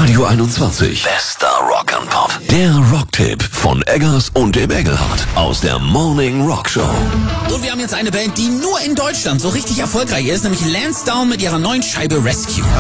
Radio 21. Bester Rock'n'Pop. Der Rocktipp von Eggers und dem Engelhardt aus der Morning Rock Show. Und wir haben jetzt eine Band, die nur in Deutschland so richtig erfolgreich ist, nämlich Lansdowne mit ihrer neuen Scheibe Rescue.